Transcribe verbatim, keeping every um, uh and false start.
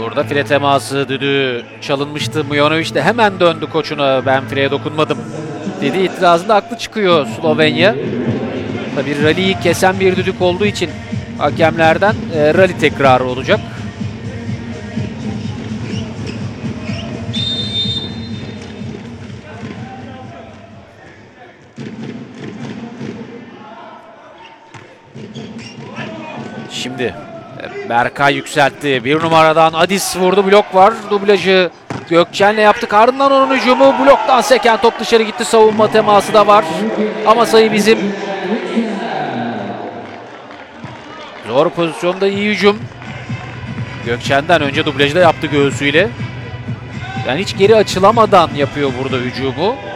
Burada file teması düdüğü çalınmıştı. Mujanovic de hemen döndü koçuna. Ben fileye dokunmadım dedi. İtirazında haklı çıkıyor Slovenya. Tabii rally'yi kesen bir düdük olduğu için hakemlerden e, rally tekrarı olacak. Şimdi Berkay yükseltti. Bir numaradan Adis vurdu. Blok var. Dublajı Gökçen'le yaptık. Ardından onun hücumu. Bloktan seken top dışarı gitti. Savunma teması da var. Ama sayı bizim. Zor pozisyonda iyi hücum. Gökçen'den önce dublajı da yaptı göğsüyle. Yani hiç geri açılamadan yapıyor burada hücumu.